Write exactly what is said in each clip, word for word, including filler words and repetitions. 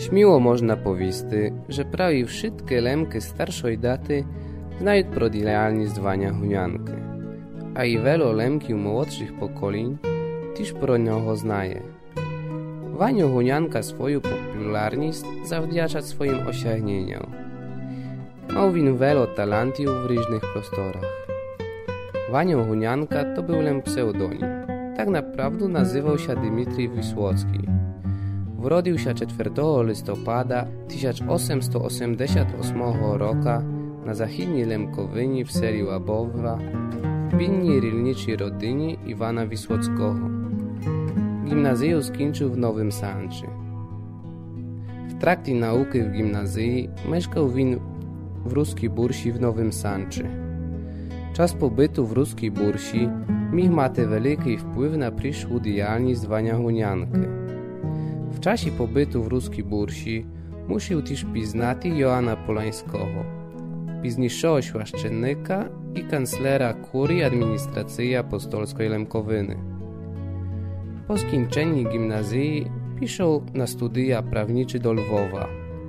Śmiło można powisty, że prawie wszystkie lemky starszej daty znają pro idealnieWania Huniankę, a i wielu lemki młodszych pokoleń też pro niego znaje. Wania Hunianka swoją popularność zawdzięcza swoim osiągnieniom. Miał win wielu talentów w różnych prostorach. Wania Hunianka to był lem pseudonim. Tak naprawdę nazywał się Dmitrij Wysocki. Urodził się czwartego listopada tysiąc osiemset osiemdziesiątego ósmego roku na zachodniej Lemkowyni w serii Łabowa w biednej rolniczej rodzinie Iwana Wysockiego. Gimnazjum skończył w Nowym Sączu. W trakcie nauki w gimnazji mieszkał win w Ruskiej Bursi w Nowym Sączu. Czas pobytu w Ruskiej Bursi miał mate wielki wpływ na przyszłą działalność Wania Hunianki. W czasie pobytu w Ruskiej Bursi musiał też poznać Joana Polańskiego, późniejszego święcennika i kancelera kurii administracji apostolskiej Lemkowyny. Po skończeniu gimnazji piszał na studia prawnicze do Lwowa.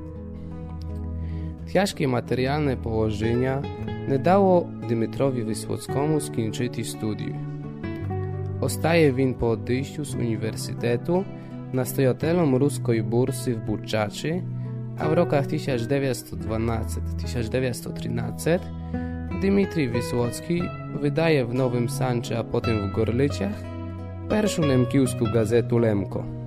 Ciężkie materialne położenia nie dało Dmytrowi Wysockiemu skończyć studiów. Ostaje win po odejściu z uniwersytetu nastojateľom Ruskiej Bursy w Buczaczy, a w rokach tysiąc dziewięćset dwunastym do tysiąc dziewięćset trzynastego Dmitrij Wysocki wydaje w Nowym Sączu, a potem w Gorlyciach pierwszą lemkiewską gazetę Lemko.